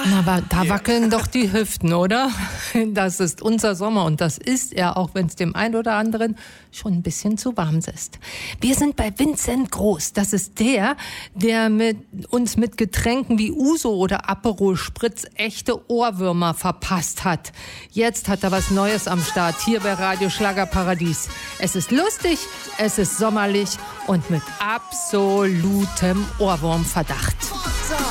Aber da wackeln doch die Hüften, oder? Das ist unser Sommer und das ist er, auch wenn es dem einen oder anderen schon ein bisschen zu warm ist. Wir sind bei Vincent Groß. Das ist der uns mit Getränken wie Uso oder Aperol Spritz echte Ohrwürmer verpasst hat. Jetzt hat er was Neues am Start hier bei Radio Schlagerparadies. Es ist lustig, es ist sommerlich und mit absolutem Ohrwurmverdacht.